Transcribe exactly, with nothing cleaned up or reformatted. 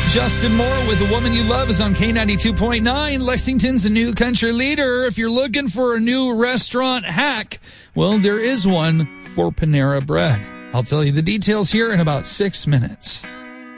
Justin Moore with The Woman You Love is on K ninety-two point nine, Lexington's a new country leader. If you're looking for a new restaurant hack, well, there is one for Panera Bread. I'll tell you the details here in about six minutes.